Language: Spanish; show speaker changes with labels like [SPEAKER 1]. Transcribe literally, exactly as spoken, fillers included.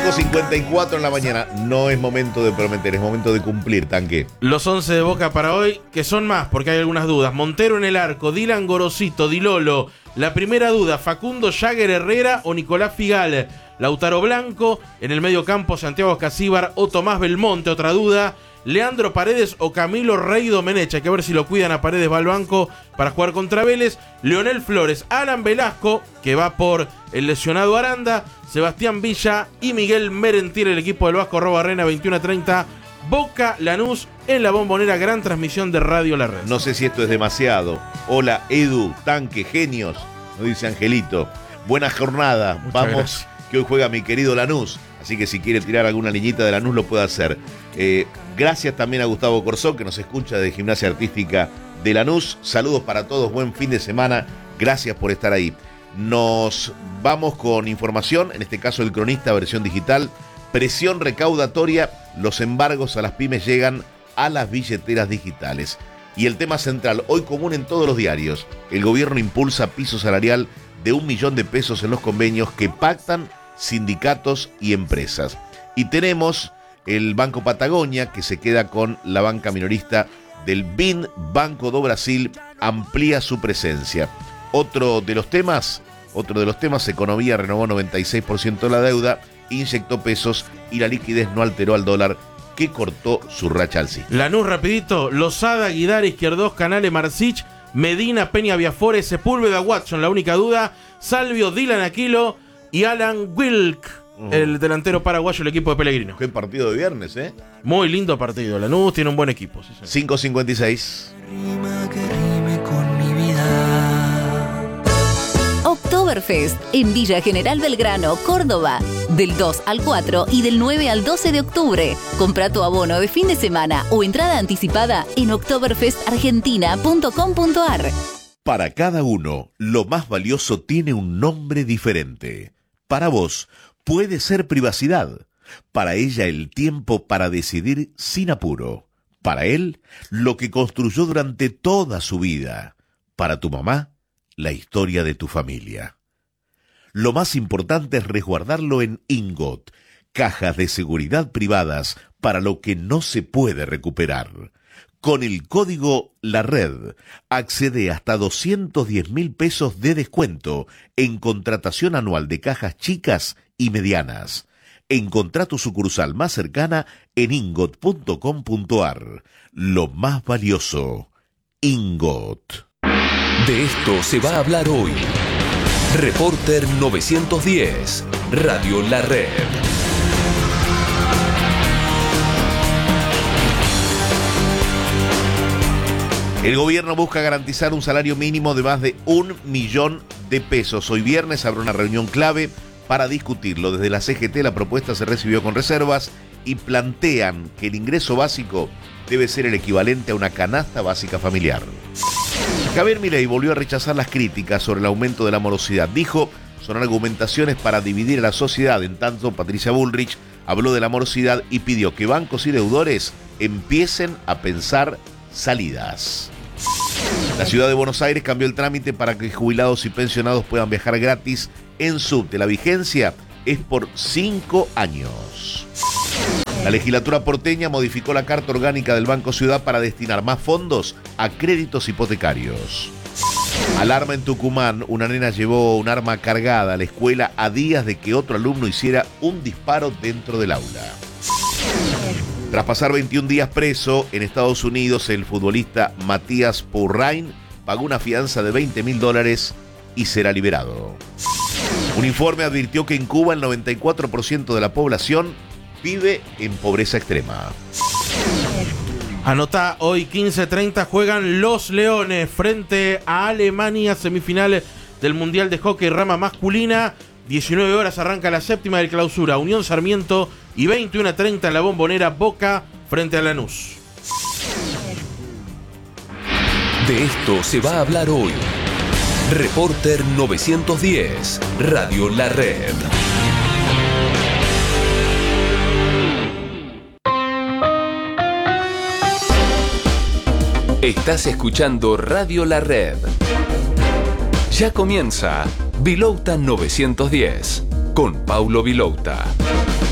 [SPEAKER 1] cinco cincuenta y cuatro en la mañana. No es momento de prometer, es momento de cumplir, Tanque.
[SPEAKER 2] Los once de Boca para hoy, que son más, porque hay algunas dudas. Montero en el arco, Dylan Gorosito, Di Lolo. La primera duda, Facundo Jagger Herrera o Nicolás Figal. Lautaro Blanco, en el medio campo, Santiago Casíbar o Tomás Belmonte. Otra duda, Leandro Paredes o Camilo Rey Domenech. Hay que ver si lo cuidan a Paredes, va al banco para jugar contra Vélez. Leonel Flores, Alan Velasco, que va por el lesionado Aranda, Sebastián Villa y Miguel Merentier, el equipo del Vasco Arrobarrena, veintiuno a treinta. Boca Lanús en la Bombonera, gran transmisión de Radio La Red.
[SPEAKER 1] No sé si esto es demasiado. Hola, Edu, Tanque, genios, nos dice Angelito. Buena jornada,
[SPEAKER 2] Muchas
[SPEAKER 1] vamos,
[SPEAKER 2] gracias.
[SPEAKER 1] Que hoy juega mi querido Lanús. Así que si quiere tirar alguna niñita de Lanús lo puede hacer. Eh, gracias también a Gustavo Corsó, que nos escucha de Gimnasia Artística de Lanús. Saludos para todos, buen fin de semana. Gracias por estar ahí. Nos vamos con información, en este caso el Cronista, versión digital. Presión recaudatoria, los embargos a las pymes llegan a las billeteras digitales. Y el tema central, hoy común en todos los diarios, el gobierno impulsa piso salarial de un millón de pesos en los convenios que pactan sindicatos y empresas. Y tenemos el Banco Patagonia, que se queda con la banca minorista del B I N, Banco do Brasil, amplía su presencia. Otro de los temas, otro de los temas, economía renovó noventa y seis por ciento de la deuda, inyectó pesos y la liquidez no alteró al dólar, que cortó su racha alcista.
[SPEAKER 2] Lanús rapidito, Lozada, Guidar, Izquierdos, Canales, Marcich, Medina, Peña, Viafore, Sepúlveda, Watson, la única duda, Salvio, Dylan Aquilo y Alan Wilk, uh-huh. el delantero paraguayo del equipo de Pellegrino.
[SPEAKER 1] Qué partido de viernes, ¿eh?
[SPEAKER 2] Muy lindo partido, Lanús tiene un buen equipo. Sí,
[SPEAKER 1] cinco cincuenta y seis.
[SPEAKER 3] Rima que rime con mi vida.
[SPEAKER 4] Oktoberfest en Villa General Belgrano, Córdoba. Del dos al cuatro y del nueve al doce de octubre. Compra tu abono de fin de semana o entrada anticipada en oktoberfest argentina punto com punto ar.
[SPEAKER 1] Para cada uno, lo más valioso tiene un nombre diferente. Para vos, puede ser privacidad. Para ella, el tiempo para decidir sin apuro. Para él, lo que construyó durante toda su vida. Para tu mamá, la historia de tu familia. Lo más importante es resguardarlo en Ingot, cajas de seguridad privadas para lo que no se puede recuperar. Con el código La Red, accede hasta doscientos diez mil pesos de descuento en contratación anual de cajas chicas y medianas. Encontrá tu sucursal más cercana en ingot punto com punto ar. Lo más valioso, Ingot.
[SPEAKER 5] De esto se va a hablar hoy. Reporter novecientos diez, Radio La Red.
[SPEAKER 1] El gobierno busca garantizar un salario mínimo de más de un millón de pesos. Hoy viernes habrá una reunión clave para discutirlo. Desde la C G T la propuesta se recibió con reservas y plantean que el ingreso básico debe ser el equivalente a una canasta básica familiar. Javier Milei volvió a rechazar las críticas sobre el aumento de la morosidad. Dijo, son argumentaciones para dividir a la sociedad. En tanto, Patricia Bullrich habló de la morosidad y pidió que bancos y deudores empiecen a pensar salidas. La ciudad de Buenos Aires cambió el trámite para que jubilados y pensionados puedan viajar gratis en subte. La vigencia es por cinco años. La legislatura porteña modificó la carta orgánica del Banco Ciudad para destinar más fondos a créditos hipotecarios. Alarma en Tucumán, una nena llevó un arma cargada a la escuela a días de que otro alumno hiciera un disparo dentro del aula. Tras pasar veintiún días preso en Estados Unidos, el futbolista Matías Pourrain pagó una fianza de veinte mil dólares y será liberado. Un informe advirtió que en Cuba el noventa y cuatro por ciento de la población vive en pobreza extrema.
[SPEAKER 2] Anotá, hoy quince treinta juegan los Leones frente a Alemania, semifinales del Mundial de Hockey Rama Masculina. diecinueve horas arranca la séptima del Clausura, Unión Sarmiento, y veintiuno a treinta en la Bombonera, Boca frente a Lanús.
[SPEAKER 5] De esto se va a hablar hoy. Reporter novecientos diez, Radio La Red. Estás escuchando Radio La Red. Ya comienza Vilouta novecientos diez con Paulo Vilouta.